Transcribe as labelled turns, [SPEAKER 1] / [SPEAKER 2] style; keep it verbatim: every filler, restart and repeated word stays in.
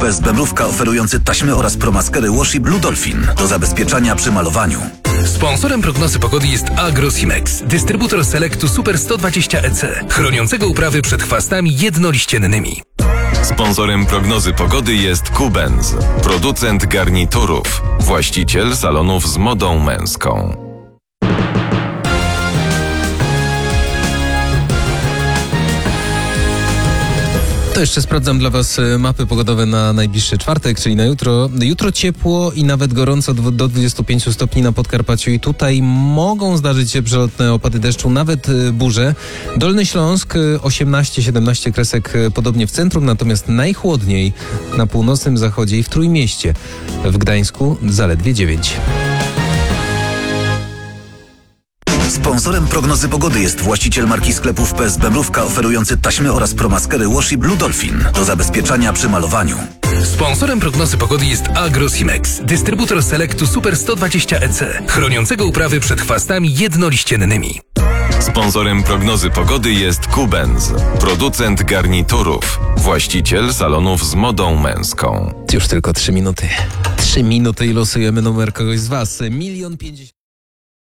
[SPEAKER 1] P S B Mrówka oferujący taśmy oraz promaskery Washi Blue Dolphin do zabezpieczania przy malowaniu.
[SPEAKER 2] Sponsorem prognozy pogody jest Agrosimex, dystrybutor Selectu Super sto dwadzieścia E C, chroniącego uprawy przed chwastami jednoliściennymi.
[SPEAKER 3] Sponsorem prognozy pogody jest Kubenz, producent garniturów, właściciel salonów z modą męską.
[SPEAKER 4] To jeszcze sprawdzam dla Was mapy pogodowe na najbliższy czwartek, czyli na jutro. Jutro ciepło i nawet gorąco do dwudziestu pięciu stopni na Podkarpaciu i tutaj mogą zdarzyć się przelotne opady deszczu, nawet burze. Dolny Śląsk osiemnaście siedemnaście kresek, podobnie w centrum, natomiast najchłodniej na północnym zachodzie i w Trójmieście. W Gdańsku zaledwie dziewięć.
[SPEAKER 1] Sponsorem prognozy pogody jest właściciel marki sklepów P S B Mrówka oferujący taśmy oraz promaskery Washi Blue Dolphin do zabezpieczania przy malowaniu.
[SPEAKER 2] Sponsorem prognozy pogody jest Agrosimex, dystrybutor Selectu Super sto dwadzieścia E C, chroniącego uprawy przed chwastami jednoliściennymi.
[SPEAKER 3] Sponsorem prognozy pogody jest Kubenz, producent garniturów, właściciel salonów z modą męską.
[SPEAKER 4] Już tylko trzy minuty. Trzy minuty i losujemy numer kogoś z Was. Milion pięćdziesiąt...